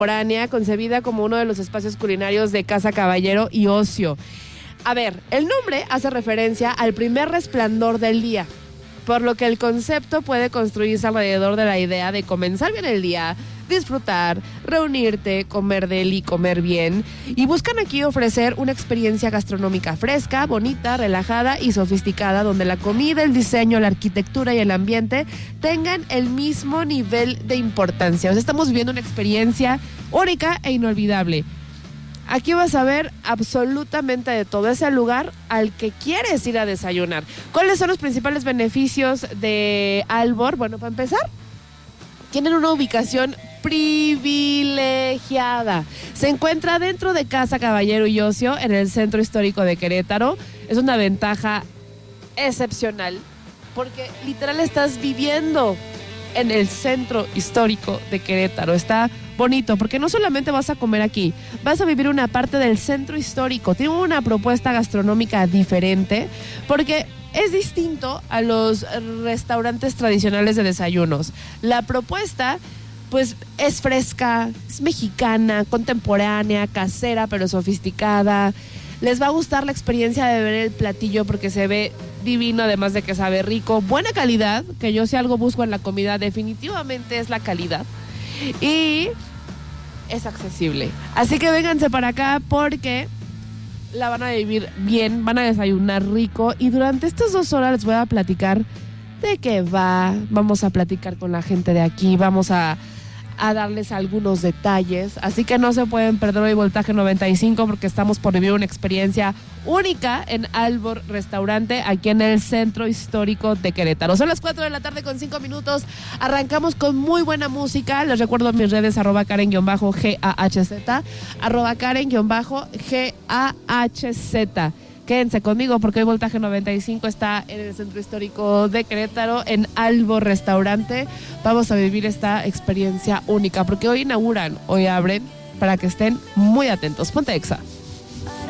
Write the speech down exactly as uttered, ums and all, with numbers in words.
contemporánea, concebida como uno de los espacios culinarios de Casa Caballero y Ocio. A ver, el nombre hace referencia al primer resplandor del día, por lo que el concepto puede construirse alrededor de la idea de comenzar bien el día, disfrutar, reunirte, comer deli, comer bien, y buscan aquí ofrecer una experiencia gastronómica fresca, bonita, relajada y sofisticada, donde la comida, el diseño, la arquitectura y el ambiente tengan el mismo nivel de importancia. O sea, estamos viviendo una experiencia única e inolvidable. Aquí vas a ver absolutamente de todo. Es el lugar al que quieres ir a desayunar. ¿Cuáles son los principales beneficios de Albor? Bueno, para empezar, tienen una ubicación privilegiada. Se encuentra dentro de Casa Caballero y Ocio, en el centro histórico de Querétaro. Es una ventaja excepcional, porque literal estás viviendo en el centro histórico de Querétaro. Está bonito, porque no solamente vas a comer aquí, vas a vivir una parte del centro histórico. Tiene una propuesta gastronómica diferente, porque es distinto a los restaurantes tradicionales de desayunos. La propuesta, pues, es fresca, es mexicana, contemporánea, casera, pero sofisticada. Les va a gustar la experiencia de ver el platillo porque se ve divino, además de que sabe rico. Buena calidad, que yo si algo busco en la comida definitivamente es la calidad. Y es accesible. Así que vénganse para acá porque la van a vivir bien, van a desayunar rico. Y durante estas dos horas les voy a platicar de qué va. Vamos a platicar con la gente de aquí, vamos a... a darles algunos detalles, así que no se pueden perder hoy Voltaje noventa y cinco porque estamos por vivir una experiencia única en Albor Restaurante, aquí en el centro histórico de Querétaro. Son las cuatro de la tarde con cinco minutos, arrancamos con muy buena música. Les recuerdo mis redes, arroba Karen-G A H Z, arroba Karen-G A H Z. Quédense conmigo porque hoy Voltaje noventa y cinco está en el centro histórico de Querétaro, en Albor Restaurante. Vamos a vivir esta experiencia única porque hoy inauguran, hoy abren, para que estén muy atentos. Ponte Exa.